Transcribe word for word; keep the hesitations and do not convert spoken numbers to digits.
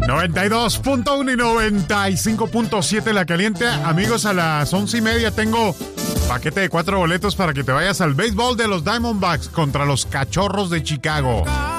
noventa y dos punto uno y noventa y cinco punto siete La Caliente. Amigos, a las once y media tengo paquete de cuatro boletos para que te vayas al béisbol de los Diamondbacks contra los Cachorros de Chicago.